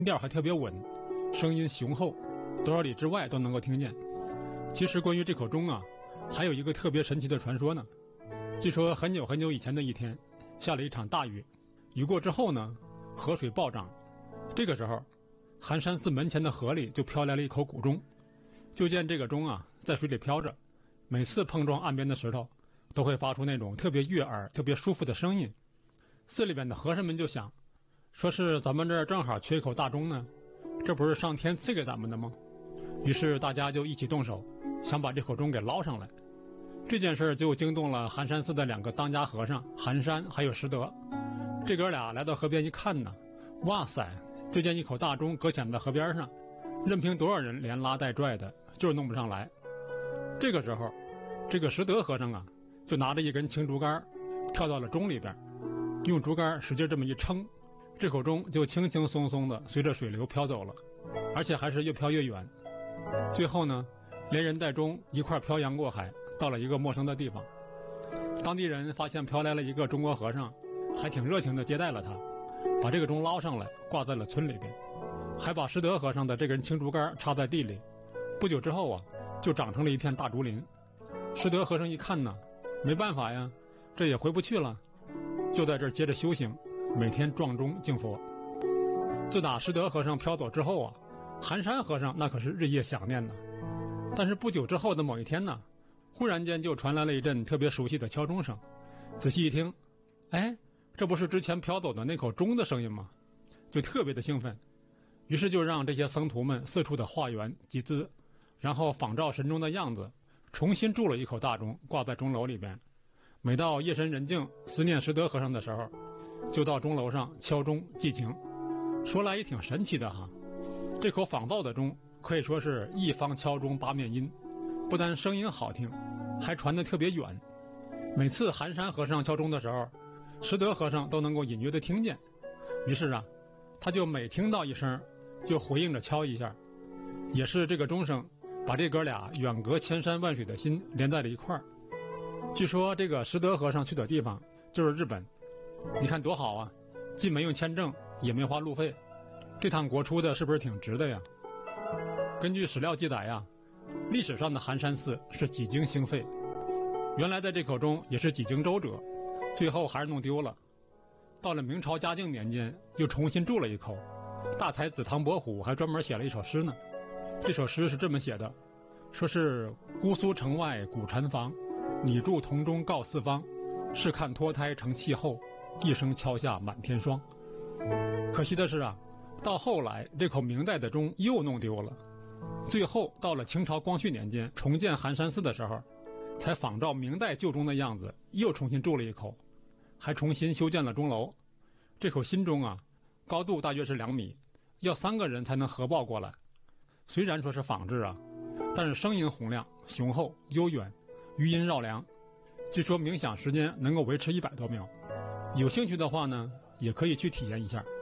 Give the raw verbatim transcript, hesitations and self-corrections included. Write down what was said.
调还特别稳，声音雄厚，多少里之外都能够听见。其实关于这口钟啊，还有一个特别神奇的传说呢。据说很久很久以前的一天，下了一场大雨，雨过之后呢，河水暴涨。这个时候，寒山寺门前的河里就飘来了一口古钟。就见这个钟啊，在水里飘着，每次碰撞岸边的石头，都会发出那种特别悦耳、特别舒服的声音。寺里边的和尚们就想，说是咱们这儿正好缺一口大钟呢，这不是上天赐给咱们的吗？于是大家就一起动手，想把这口钟给捞上来。这件事就惊动了寒山寺的两个当家和尚寒山还有拾得。这哥俩来到河边一看呢，哇塞，就见一口大钟搁浅在河边上，任凭多少人连拉带拽的，就是弄不上来。这个时候，这个拾得和尚啊，就拿着一根青竹竿跳到了钟里边，用竹竿使劲这么一撑，这口钟就轻轻松松的随着水流飘走了，而且还是越飘越远。最后呢，连人带钟一块漂洋过海，到了一个陌生的地方。当地人发现飘来了一个中国和尚，还挺热情的接待了他，把这个钟捞上来挂在了村里边，还把拾得和尚的这根青竹竿插在地里。不久之后啊，就长成了一片大竹林。拾得和尚一看呢，没办法呀，这也回不去了，就在这儿接着修行，每天撞钟敬佛。自打拾得和尚飘走之后啊，寒山和尚那可是日夜想念呢。但是不久之后的某一天呢，忽然间就传来了一阵特别熟悉的敲钟声。仔细一听，哎，这不是之前飘走的那口钟的声音吗？就特别的兴奋，于是就让这些僧徒们四处的化缘集资，然后仿照神钟的样子，重新铸了一口大钟挂在钟楼里边。每到夜深人静思念拾得和尚的时候，就到钟楼上敲钟寄情。说来也挺神奇的哈，这口仿造的钟可以说是一方敲钟八面音，不但声音好听，还传得特别远。每次寒山和尚敲钟的时候，拾得和尚都能够隐约的听见，于是啊，他就每听到一声就回应着敲一下。也是这个钟声把这哥俩远隔千山万水的心连在了一块儿。据说这个拾得和尚去的地方就是日本，你看多好啊，既没用签证也没花路费，这趟国出的是不是挺值的呀？根据史料记载呀，历史上的寒山寺是几经兴废，原来的这口钟也是几经周折，最后还是弄丢了。到了明朝嘉靖年间又重新铸了一口，大才子唐伯虎还专门写了一首诗呢。这首诗是这么写的，说是姑苏城外古禅房，你铸铜钟告四方，试看脱胎成气候，一声敲下满天霜。可惜的是啊，到后来这口明代的钟又弄丢了，最后到了清朝光绪年间重建寒山寺的时候，才仿照明代旧钟的样子又重新铸了一口，还重新修建了钟楼。这口新钟啊，高度大约是两米，要三个人才能合抱过来。虽然说是仿制啊，但是声音洪亮雄厚悠远，余音绕梁，据说冥想时间能够维持一百多秒。有兴趣的话呢，也可以去体验一下。